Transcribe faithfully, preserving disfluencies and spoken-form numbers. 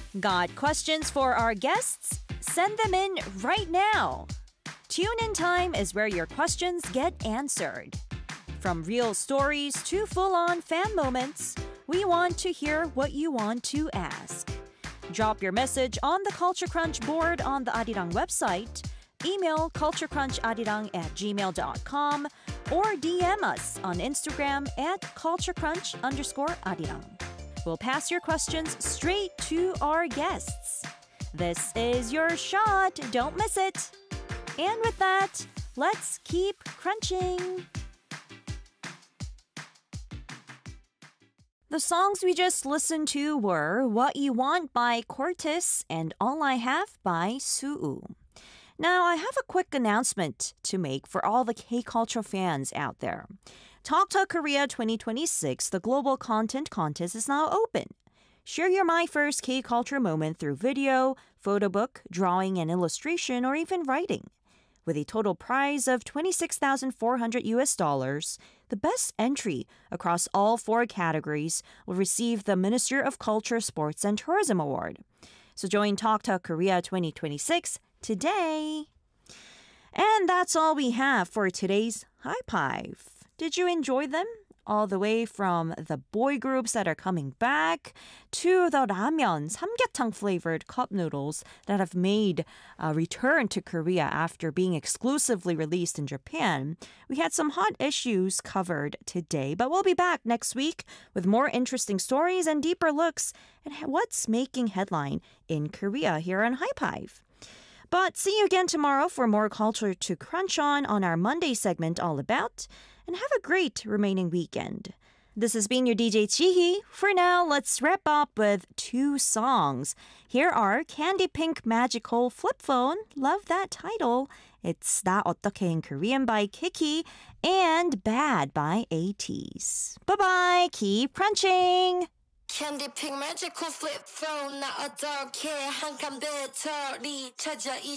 Got questions for our guests? Send them in right now. Tune in time is where your questions get answered. From real stories to full-on fan moments, we want to hear what you want to ask. Drop your message on the Culture Crunch board on the Arirang website, email culturecruncharirang at gmail dot com, or D M us on Instagram at culturecrunch underscore arirang. We'll pass your questions straight to our guests. This is your shot. Don't miss it. And with that, let's keep crunching. The songs we just listened to were What You Want by Cortis and All I Have by Su'u. Now, I have a quick announcement to make for all the K-culture fans out there. Talk Talk Korea twenty twenty-six, the Global Content Contest, is now open. Share your My First K-culture moment through video, photo book, drawing and illustration, or even writing. With a total prize of twenty-six thousand four hundred U S dollars, the best entry across all four categories will receive the Minister of Culture, Sports and Tourism Award. So join Talk Talk Korea twenty twenty-six today. And that's all we have for today's High Five. Did you enjoy them? All the way from the boy groups that are coming back to the ramen, samgyetang flavored cup noodles that have made a return to Korea after being exclusively released in Japan. We had some hot issues covered today, but we'll be back next week with more interesting stories and deeper looks at what's making headline in Korea here on High Five. But see you again tomorrow for more culture to crunch on on our Monday segment All About. And have a great remaining weekend. This has been your D J Chihi. For now, let's wrap up with two songs. Here are Candy Pink Magical Flip Phone. Love that title. It's 나 어떡해 in Korean by Kiki and Bad by ATEEZ. Bye-bye. Keep crunching. Candy Pink Magical Flip Phone 나 어떡해 한 칸 배터리 찾아 이